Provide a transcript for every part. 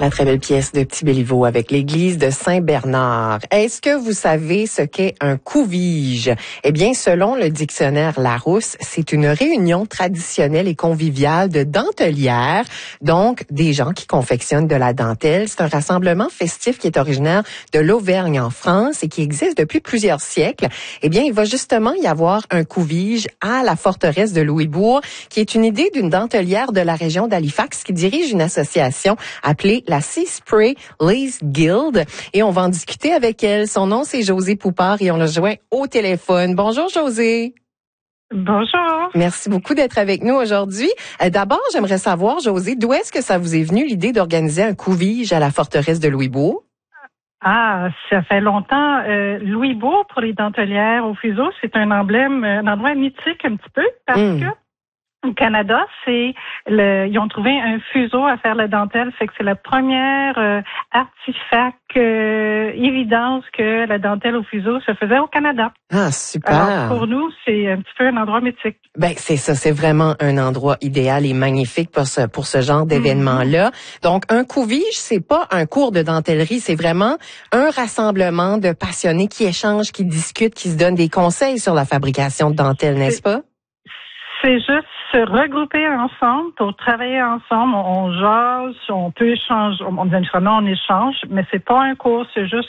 La très belle pièce de Petit Béliveau avec l'église de Saint-Bernard. Est-ce que vous savez ce qu'est un couvige? Eh bien, selon le dictionnaire Larousse, c'est une réunion traditionnelle et conviviale de dentelières, donc des gens qui confectionnent de la dentelle. C'est un rassemblement festif qui est originaire de l'Auvergne en France et qui existe depuis plusieurs siècles. Eh bien, il va justement y avoir un couvige à la forteresse de Louisbourg, qui est une idée d'une dentelière de la région d'Halifax qui dirige une association appelée la Sea Spray Lace Guild, et on va en discuter avec elle. Son nom, c'est Josée Poupard et on l'a joint au téléphone. Bonjour, Josée. Bonjour. Merci beaucoup d'être avec nous aujourd'hui. D'abord, j'aimerais savoir, Josée, d'où est-ce que ça vous est venu l'idée d'organiser un couvige à la forteresse de Louisbourg? Ah, ça fait longtemps. Louisbourg, pour les dentelières au fuseau, c'est un emblème, un endroit mythique un petit peu, parce que au Canada, ils ont trouvé un fuseau à faire la dentelle, fait que c'est la première artefact évidence que la dentelle au fuseau se faisait au Canada. Ah, super. Alors, pour nous, c'est un petit peu un endroit mythique. Ben, c'est ça, c'est vraiment un endroit idéal et magnifique pour ce genre d'événement-là. Donc, un couvige, c'est pas un cours de dentellerie, c'est vraiment un rassemblement de passionnés qui échangent, qui discutent, qui se donnent des conseils sur la fabrication de dentelle, n'est-ce pas? C'est juste se regrouper ensemble pour travailler ensemble. On jase, on peut échanger. On échange, mais c'est pas un cours, c'est juste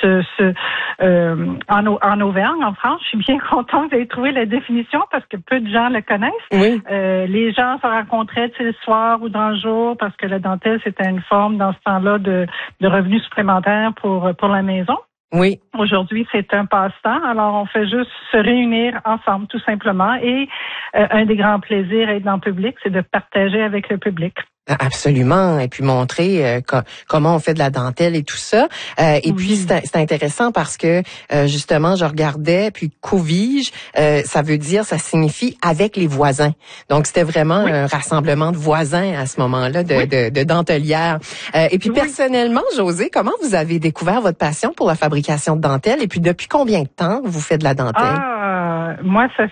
en Auvergne, en France. Je suis bien contente d'avoir trouvé la définition parce que peu de gens le connaissent. Oui. Les gens se rencontraient le soir ou dans le jour parce que la dentelle, c'était une forme dans ce temps-là de revenus supplémentaires pour la maison. Oui. Aujourd'hui, c'est un passe-temps. Alors, on fait juste se réunir ensemble, tout simplement. Et un des grands plaisirs d'être dans le public, c'est de partager avec le public. Absolument, et puis montrer comment on fait de la dentelle et tout ça. Puis c'est intéressant parce que justement, je regardais, puis couvige, ça signifie avec les voisins. Donc c'était vraiment un rassemblement de voisins à ce moment-là, de dentelières. Et puis personnellement, Josée, comment vous avez découvert votre passion pour la fabrication de dentelle et puis depuis combien de temps vous faites de la dentelle? Moi, ça